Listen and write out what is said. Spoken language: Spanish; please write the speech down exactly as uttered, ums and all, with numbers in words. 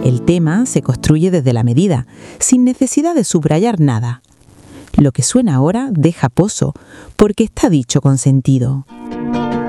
El tema se construye desde la medida, sin necesidad de subrayar nada. Lo que suena ahora deja pozo, porque está dicho con sentido.